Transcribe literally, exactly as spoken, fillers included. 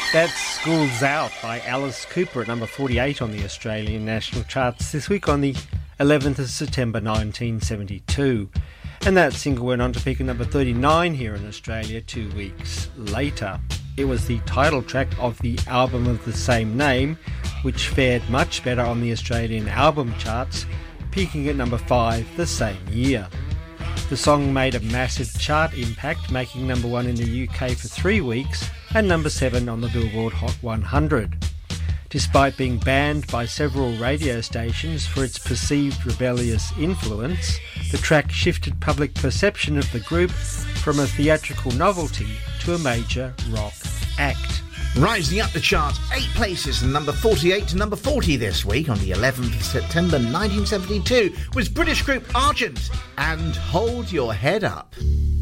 That's School's Out by Alice Cooper at number forty-eight on the Australian national charts this week on the eleventh of September nineteen seventy-two. And that single went on to peak at number thirty-nine here in Australia two weeks later. It was the title track of the album of the same name, which fared much better on the Australian album charts, peaking at number five the same year. The song made a massive chart impact, making number one in the U K for three weeks and number seven on the Billboard Hot one hundred. Despite being banned by several radio stations for its perceived rebellious influence, the track shifted public perception of the group from a theatrical novelty to a major rock act. Rising up the chart eight places from number forty-eight to number forty this week on the eleventh of September nineteen seventy-two was British group Argent and Hold Your Head Up.